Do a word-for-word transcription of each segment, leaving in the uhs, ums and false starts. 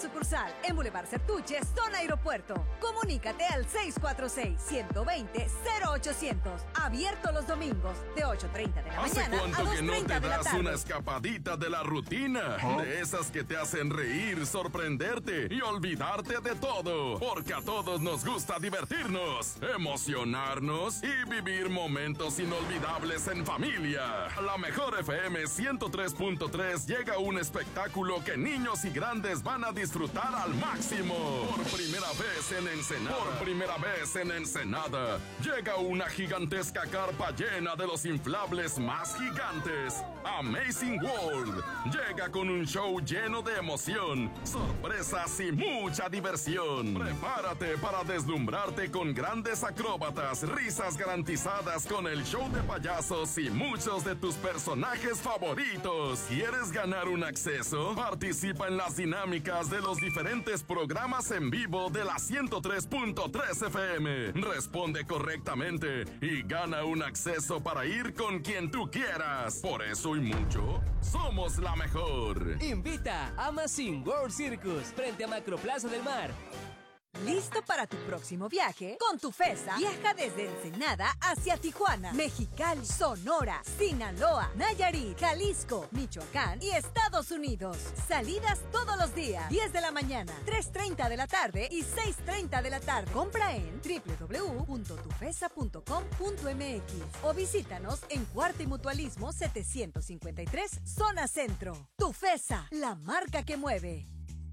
sucursal en Boulevard Sertuche, zona aeropuerto. Comunícate al seis cuatro seis, uno dos cero, cero ochocientos. Abierto los domingos de ocho treinta de la ¿Hace mañana cuánto a dos que no treinta te de la das tarde. una escapadita de la rutina? ¿Ah? De esas que te hacen reír, sorprenderte y olvidarte de todo. Porque a todos nos gusta divertirnos, emocionarnos y vivir momentos inolvidables en familia. A la mejor F M ciento tres punto tres llega un espectáculo que niños y grandes van a disfrutar al máximo. Por primera vez en Ensenada. Por primera vez en Ensenada. Llega una gigantesca carpa llena de los inflables más gigantes. Amazing World. Llega con un show lleno de emoción, sorpresas y mucha diversión. Prepárate para deslumbrarte con grandes acróbatas, risas garantizadas con el show de payasos y muchos de tus personajes favoritos. ¿Quieres ganar un acceso? Participa en las dinámicas de los diferentes programas en vivo de la ciento tres punto tres F M. Responde correctamente y gana un acceso para ir con quien tú quieras. Por eso y mucho, somos la mejor. Invita a Amazing World Circus frente a Macroplaza del Mar. ¿Listo para tu próximo viaje? Con Tufesa, viaja desde Ensenada hacia Tijuana, Mexicali, Sonora, Sinaloa, Nayarit, Jalisco, Michoacán y Estados Unidos. Salidas todos los días, diez de la mañana, tres treinta de la tarde y seis treinta de la tarde. Compra en doble u doble u doble u punto tufesa punto com punto m x o visítanos en Cuarta y Mutualismo setecientos cincuenta y tres, Zona Centro. Tufesa, la marca que mueve.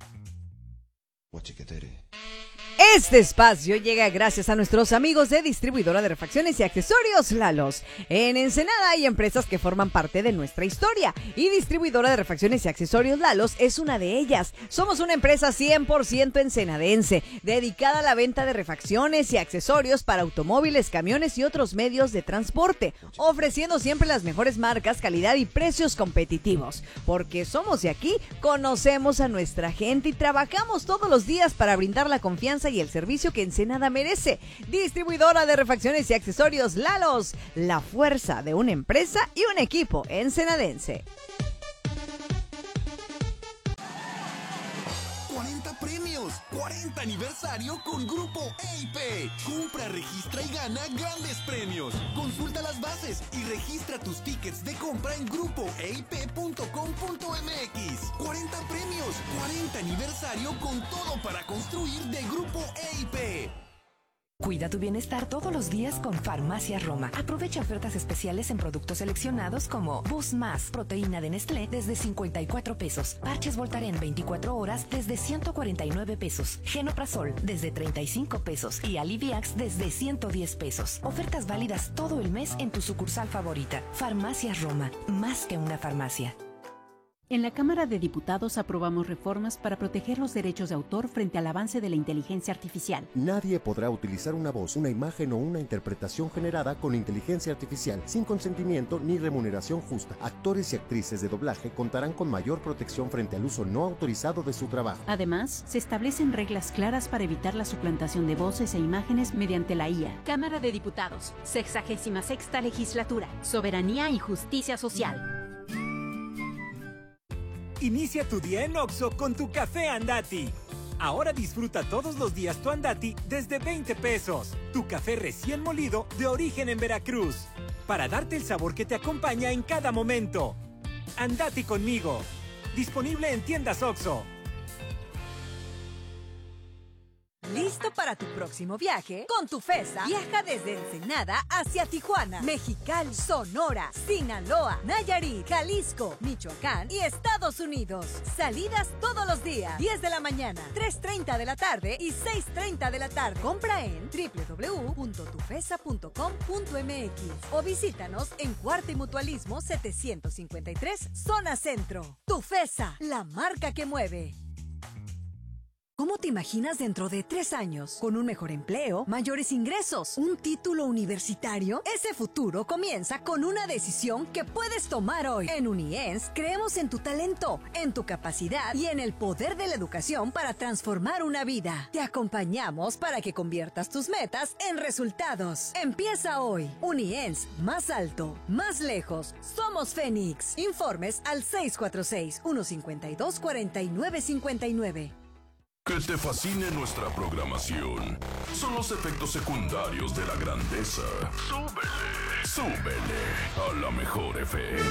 Este espacio llega gracias a nuestros amigos de Distribuidora de Refacciones y Accesorios Lalos. En Ensenada hay empresas que forman parte de nuestra historia y Distribuidora de Refacciones y Accesorios Lalos es una de ellas. Somos una empresa cien por ciento ensenadense, dedicada a la venta de refacciones y accesorios para automóviles, camiones y otros medios de transporte, ofreciendo siempre las mejores marcas, calidad y precios competitivos. Porque somos de aquí, conocemos a nuestra gente y trabajamos todos los días para brindar la confianza y el servicio que Ensenada merece. Distribuidora de Refacciones y Accesorios Lalos, la fuerza de una empresa y un equipo ensenadense. cuarenta premios, cuarenta aniversario con Grupo E I P. Compra, registra y gana grandes premios. Consulta las bases y registra tus tickets de compra en grupo e i p punto com punto m x. cuarenta premios, cuarenta aniversario con todo para construir de Grupo E I P. Cuida tu bienestar todos los días con Farmacias Roma. Aprovecha ofertas especiales en productos seleccionados como Boost Más, proteína de Nestlé desde cincuenta y cuatro pesos. Parches Voltaren veinticuatro horas desde ciento cuarenta y nueve pesos. Genoprazol desde treinta y cinco pesos. Y Aliviax desde ciento diez pesos. Ofertas válidas todo el mes en tu sucursal favorita. Farmacias Roma, más que una farmacia. En la Cámara de Diputados aprobamos reformas para proteger los derechos de autor frente al avance de la inteligencia artificial. Nadie podrá utilizar una voz, una imagen o una interpretación generada con inteligencia artificial sin consentimiento ni remuneración justa. Actores y actrices de doblaje contarán con mayor protección frente al uso no autorizado de su trabajo. Además, se establecen reglas claras para evitar la suplantación de voces e imágenes mediante la I A. Cámara de Diputados, sexagésima sexta legislatura, Soberanía y Justicia Social. Inicia tu día en Oxxo con tu café Andati. Ahora disfruta todos los días tu Andati desde veinte pesos. Tu café recién molido de origen en Veracruz. Para darte el sabor que te acompaña en cada momento. Andati conmigo. Disponible en tiendas Oxxo. ¿Listo para tu próximo viaje? Con Tufesa, viaja desde Ensenada hacia Tijuana, Mexicali, Sonora, Sinaloa, Nayarit, Jalisco, Michoacán y Estados Unidos. Salidas todos los días, diez de la mañana, tres treinta de la tarde y seis treinta de la tarde. Compra en doble u doble u doble u punto tufesa punto com punto m x o visítanos en Cuarta y Mutualismo setecientos cincuenta y tres, Zona Centro. Tufesa, la marca que mueve. ¿Cómo te imaginas dentro de tres años? ¿Con un mejor empleo, mayores ingresos, un título universitario? Ese futuro comienza con una decisión que puedes tomar hoy. En Uniens creemos en tu talento, en tu capacidad y en el poder de la educación para transformar una vida. Te acompañamos para que conviertas tus metas en resultados. Empieza hoy. Uniens, más alto, más lejos. Somos Fénix. Informes al seis cuatro seis, uno cinco dos, cuatro nueve cinco nueve. Que te fascine nuestra programación son los efectos secundarios de la grandeza. Súbele, súbele a la mejor F M.